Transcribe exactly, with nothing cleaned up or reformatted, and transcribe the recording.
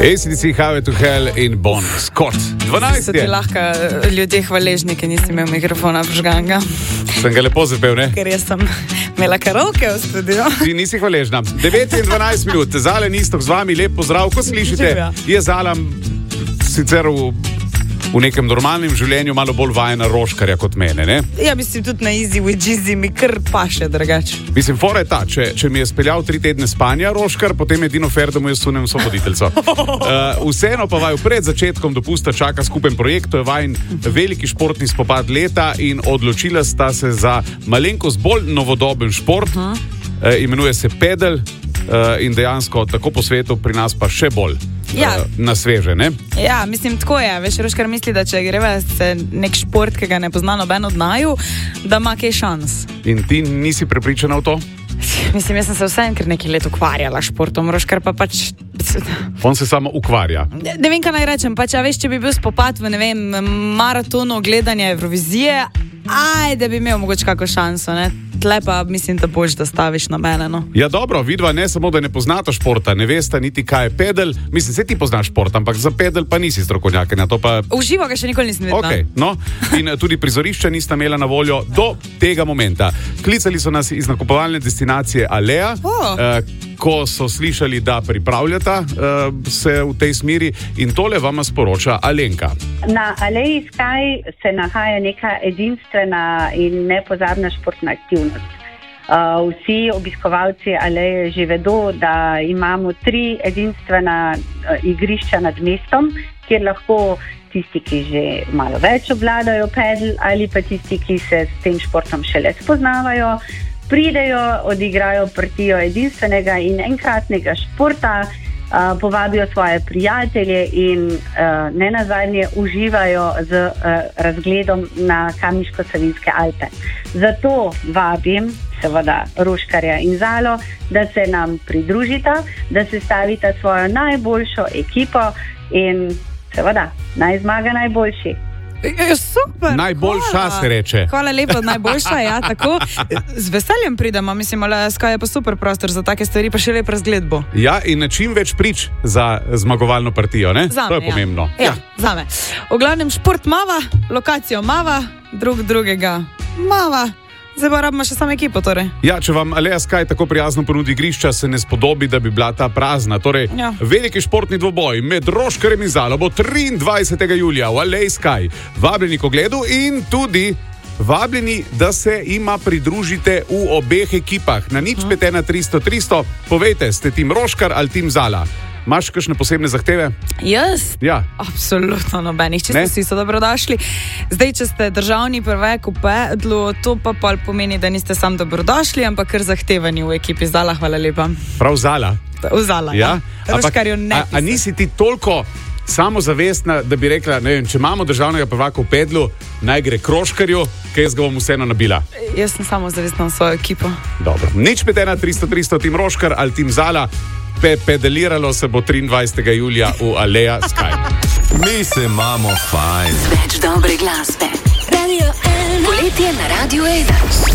A C D C, Highway to Hell in Bon Scott. dvanajst So ti lahko ljudje hvaležni, ker nisi imel mikrofona vžganga. Sem ga lepo zapel, ne? Ker jaz sem imela karaoke v studiu. Ti nisi hvaležna. devet in dvanajst minut, Zala Nistok z vami, lep pozdrav. Ko slišite, je Zala sicer v, v nekem normalnem življenju malo bolj vajena Roškarja kot mene, ne? Ja, mislim, tudi na Easy with Jeezy mi kar paše drugače. Mislim, fora je ta, če, če mi je speljal tri tedne spanja Roškar, potem je edino fair, da mu jaz sunem vso voditeljco. Uh, vseeno pa vaju pred začetkom dopusta čaka skupen projekt, to je vajen veliki športni spopad leta in odločila sta se za malenkost bolj novodoben šport, uh -huh. uh, imenuje se pedal uh, in dejansko tako po svetu, pri nas pa še bolj. Ja. Na sveže, ne? Ja, mislim, tako je. Veš, Roškar misli, da če greva se nek šport, ki ga ne pozna noben od naju, da ima kaj šans. In ti nisi prepričana v to? Mislim, jaz sem se vsem kar nekaj let ukvarjala športom, Roškar pa pač... On se samo ukvarja. Ne, ne vem, kaj naj rečem, pač, a veš, če bi bil spopad v, ne vem, maratonu gledanja Evrovizije, aj, da bi imel mogoče kako šanso, ne? Tle pa mislim, da boš, da staviš na mene, no. Ja, dobro, vidva ne samo, da ne poznata športa, ne veste niti, kaj je pedal. Mislim, se ti poznaš šport, ampak za pedal pa nisi strokovnjakinja, to pa... V živo ga še nikoli nisem videla. Ok, no, in tudi prizorišča nista imela na voljo do tega momenta. Klicali so nas iz nakupovalne destinacije Alea, oh. eh, ko so slišali, da pripravljata eh, se v tej smeri, in tole vama sporoča Alenka. Na Aleji Sky se nahaja neka edinstvena in nepozabna športna aktivnost. Uh, vsi obiskovalci Aleje že vedo, da imamo tri edinstvena uh, igrišča nad mestom, kjer lahko tisti, ki že malo več obvladajo pedal, ali pa tisti, ki se s tem športom šele spoznavajo, pridejo, odigrajo partijo edinstvenega in enkratnega športa, uh, povabijo svoje prijatelje in uh, ne nazadnje uživajo z uh, razgledom na Kamniško-Savinjske Alpe. Zato vabim seveda Roškarja in Zalo, da se nam pridružita, da se stavita svojo najboljšo ekipo in seveda naj zmaga najboljši. Je, super, najboljša hvala. Se reče. Hvala lepa, najboljša, ja, tako. Z veseljem pridemo, mislim, ale Sky je pa super prostor za take stvari, pa še lep razgled bo. Ja, in čim več prič za zmagovalno partijo, ne? Zame, to je ja. pomembno. Ja, ja, zame. V glavnem šport mava, lokacijo mava, drug drugega mava. Zdaj pa rabimo še samo ekipo, torej. Ja, če vam Alea Sky tako prijazno ponudi igrišča, se ne spodobi, da bi bila ta prazna. Torej, ja. Veliki športni dvoboj med Roškarjem in Zalo bo triindvajsetega julija v Alea Sky. Vabljeni k ogledu in tudi vabljeni, da se ima pridružite v obeh ekipah. Na nič pet ena tristo tristo, povejte, ste tim Roškar ali tim Zala. Imaš kakšne posebne zahteve? Jaz? Ja. Absolutno nobenih, čisto vsi so dobrodošli. Zdaj, če ste državni prvak v pedlu, to pa pol pomeni, da niste sam dobrodošli, ampak kar zahtevani v ekipi Zala, hvala lepa. Prav Zala? V Zala, ja. ja. Roškarju ne. A, a nisi ti toliko samozavestna, da bi rekla, ne vem, če imamo državnega prvaka v pedlu, naj gre k Roškarju, ker jaz ga bom vseeno nabila. Jaz sem samozavestna v svojo ekipo. Dobro. Nič pet ena tristo tristo, tim Roškar ali tim Zala. Pe pedaliralo se bo triindvajsetega julija v Alea Sky. Mi se imamo fajn. Več dobre glasbe. Poletje na Radio ena.